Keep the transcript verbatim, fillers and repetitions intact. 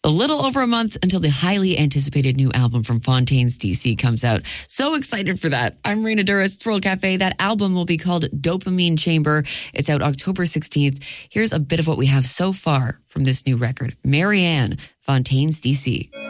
A little over a month until the highly anticipated new album from Fontaines D C comes out. So excited for that. I'm Rena Duras, Thrill Cafe. That album will be called Dopamine Chamber. It's out October sixteenth. Here's a bit of what we have so far from this new record. Marianne, Fontaines D C.